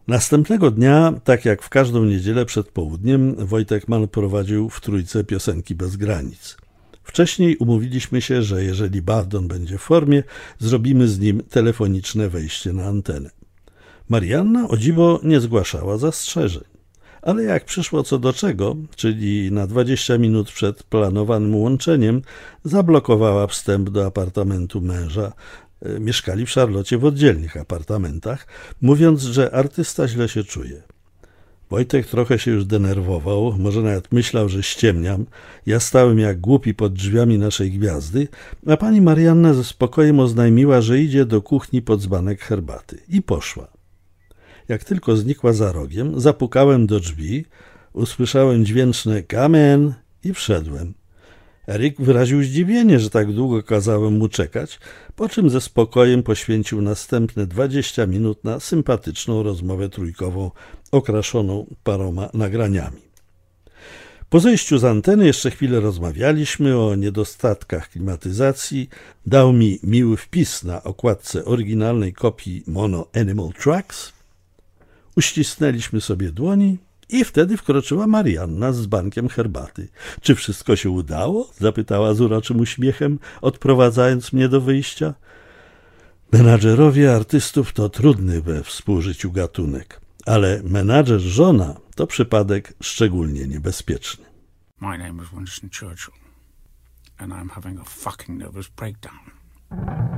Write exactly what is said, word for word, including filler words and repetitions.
Następnego dnia, tak jak w każdą niedzielę przed południem, Wojtek Mann prowadził w Trójce Piosenki bez granic. Wcześniej umówiliśmy się, że jeżeli Bardon będzie w formie, zrobimy z nim telefoniczne wejście na antenę. Marianna o dziwo nie zgłaszała zastrzeżeń. Ale jak przyszło co do czego, czyli na dwadzieścia minut przed planowanym łączeniem, zablokowała wstęp do apartamentu męża. Mieszkali w Szarlocie w oddzielnych apartamentach, mówiąc, że artysta źle się czuje. Wojtek trochę się już denerwował, może nawet myślał, że ściemniam. Ja stałem jak głupi pod drzwiami naszej gwiazdy, a pani Marianna ze spokojem oznajmiła, że idzie do kuchni po dzbanek herbaty. I poszła. Jak tylko znikła za rogiem, zapukałem do drzwi, usłyszałem dźwięczne come in i wszedłem. Erik wyraził zdziwienie, że tak długo kazałem mu czekać, po czym ze spokojem poświęcił następne dwadzieścia minut na sympatyczną rozmowę trójkową, okraszoną paroma nagraniami. Po zejściu z anteny jeszcze chwilę rozmawialiśmy o niedostatkach klimatyzacji. Dał mi miły wpis na okładce oryginalnej kopii Mono Animal Tracks. Uścisnęliśmy sobie dłoni i wtedy wkroczyła Marianna z dzbankiem herbaty. Czy wszystko się udało? Zapytała z uroczym uśmiechem, odprowadzając mnie do wyjścia. Menadżerowie artystów to trudny we współżyciu gatunek, ale menadżer żona to przypadek szczególnie niebezpieczny. My name is Winston Churchill and I'm having a fucking nervous breakdown.